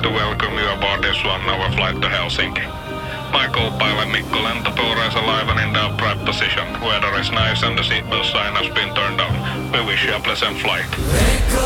to welcome you aboard this 1-hour flight to Helsinki. My co-pilot Mikko Lentopuro is alive and in the upright position. Weather is nice and the seatbelt sign has been turned on. We wish you a pleasant flight.